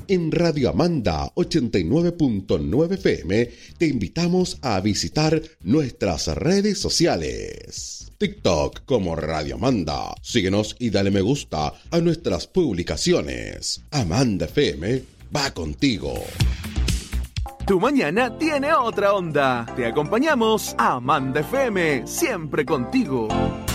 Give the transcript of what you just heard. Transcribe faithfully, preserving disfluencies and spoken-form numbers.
En Radio Amanda ochenta y nueve punto nueve F M te invitamos a visitar nuestras redes sociales. TikTok como Radio Amanda. Síguenos y dale me gusta a nuestras publicaciones. Amanda F M va contigo. Tu mañana tiene otra onda. Te acompañamos a Amanda F M, siempre contigo.